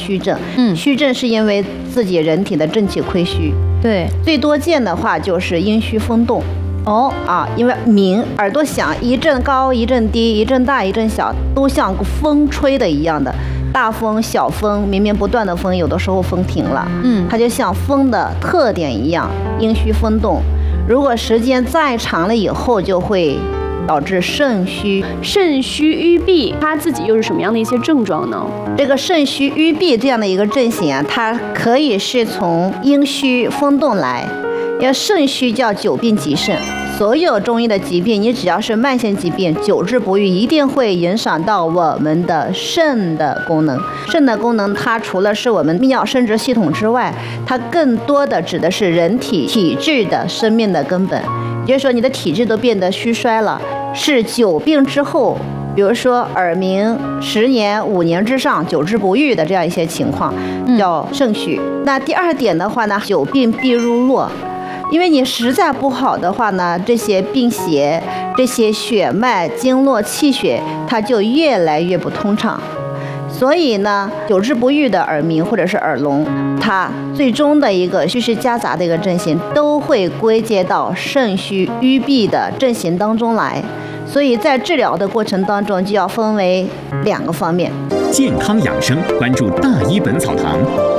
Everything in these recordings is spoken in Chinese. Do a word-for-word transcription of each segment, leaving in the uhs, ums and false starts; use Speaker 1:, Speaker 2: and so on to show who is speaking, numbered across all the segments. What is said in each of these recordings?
Speaker 1: 虚症。
Speaker 2: 嗯，
Speaker 1: 虚症是因为自己人体的正气亏虚。
Speaker 2: 对，
Speaker 1: 最多见的话就是阴虚风动。
Speaker 2: 哦
Speaker 1: 啊，因为鸣耳朵响，一阵高一阵低，一阵大一阵小，都像风吹的一样的。大风、小风，绵绵不断的风，有的时候风停了，
Speaker 2: 嗯，
Speaker 1: 它就像风的特点一样，阴虚风动。如果时间再长了以后，就会导致肾虚。
Speaker 3: 肾虚瘀闭，它自己又是什么样的一些症状呢？
Speaker 1: 这个肾虚瘀闭这样的一个症型啊，它可以是从阴虚风动来。因为肾虚叫久病极肾，所有中医的疾病，你只要是慢性疾病，久治不愈，一定会影响到我们的肾的功能。肾的功能，它除了是我们泌尿生殖系统之外，它更多的指的是人体体质的生命的根本。也就是说，你的体质都变得虚衰了，是久病之后，比如说耳鸣十年、五年之上久治不愈的这样一些情况，叫肾虚。嗯、那第二点的话呢，久病必入络。因为你实在不好的话呢，这些病邪、这些血脉、经络、气血，它就越来越不通畅。所以呢，久治不愈的耳鸣或者是耳聋，它最终的一个虚实夹杂的一个症型，都会归结到肾虚瘀闭的症型当中来。所以在治疗的过程当中，就要分为两个方面。
Speaker 4: 健康养生，关注大医本草堂。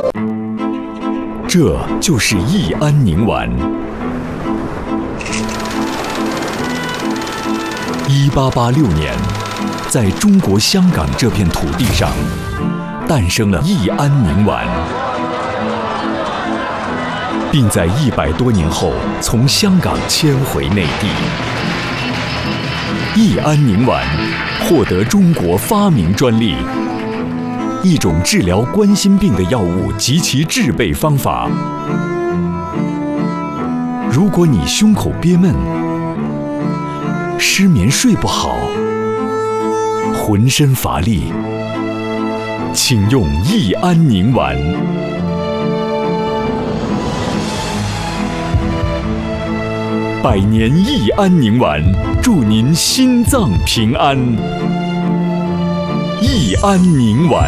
Speaker 5: 这就是益安宁丸。一八八六年，在中国香港这片土地上，诞生了益安宁丸，并在一百多年后从香港迁回内地。益安宁丸获得中国发明专利。一种治疗冠心病的药物及其制备方法。如果你胸口憋闷、失眠睡不好、浑身乏力，请用益安宁丸。百年益安宁丸，祝您心脏平安。益安宁丸，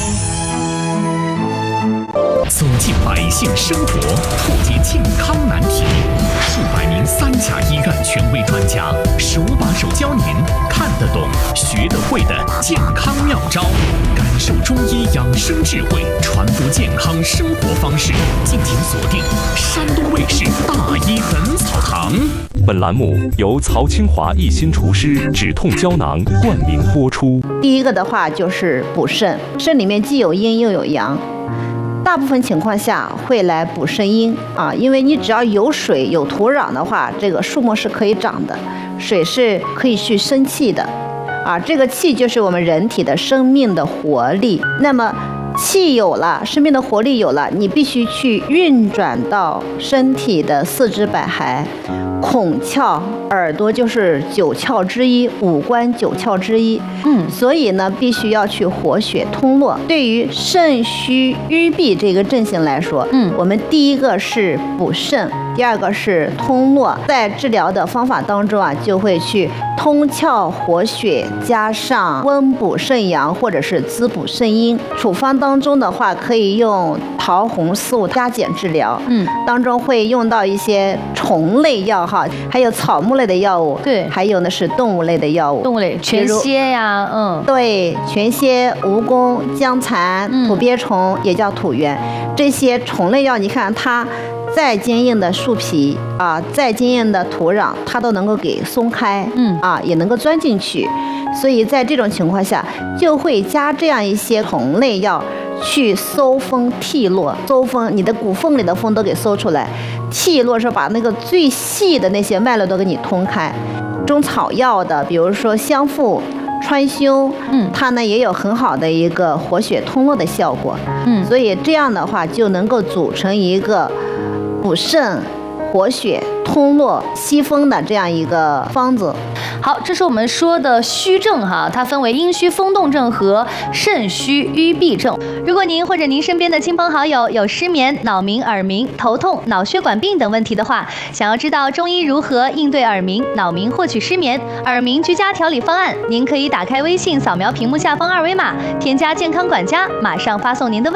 Speaker 4: 走进百姓生活，破解健康难题。数百名三甲医院权威专家，手把手教您看得懂、学得会的健康妙招，感受中医养生智慧，传播健康生活方式。敬请锁定山东卫视大医本草堂。
Speaker 5: 本栏目由曹清华一心厨师止痛胶囊冠名播出。
Speaker 1: 第一个的话就是补肾，肾里面既有阴又有阳，大部分情况下会来补肾阴啊，因为你只要有水有土壤的话，这个树木是可以长的，水是可以去生气的啊，这个气就是我们人体的生命的活力。那么气有了，生命的活力有了，你必须去运转到身体的四肢百骸。孔窍、耳朵就是九窍之一，五官九窍之一。嗯，所以呢，必须要去活血通络。对于肾虚瘀闭这个症型来说，嗯，我们第一个是补肾，第二个是通络。在治疗的方法当中啊，就会去通窍活血，加上温补肾阳或者是滋补肾阴。处方当中的话，可以用桃红素加减治疗。嗯，当中会用到一些虫类药哈，还有草木类的药物，
Speaker 2: 对，
Speaker 1: 还有呢是动物类的药物，
Speaker 2: 动物类全蝎呀，嗯，
Speaker 1: 对，全蝎、蜈蚣、僵蚕、土鳖虫、嗯、也叫土源，这些虫类药，你看它再坚硬的树皮啊，再坚硬的土壤，它都能够给松开，嗯啊，也能够钻进去。所以在这种情况下，就会加这样一些虫类药去搜风剔络，搜风，你的骨缝里的风都给搜出来，剔络是把那个最细的那些脉络都给你通开。中草药的，比如说香附、川芎，嗯，它呢也有很好的一个活血通络的效果，嗯，所以这样的话就能够组成一个补肾、活血、通络、息风的这样一个方子。
Speaker 2: 好，这是我们说的虚症哈，它分为阴虚风动症和肾虚瘀闭症。如果您或者您身边的亲朋好友有失眠、脑鸣、耳鸣、头痛、脑血管病等问题的话，想要知道中医如何应对耳鸣、脑鸣获取失眠、耳鸣居家调理方案，您可以打开微信，扫描屏幕下方二维码，添加健康管家，马上发送您的问题。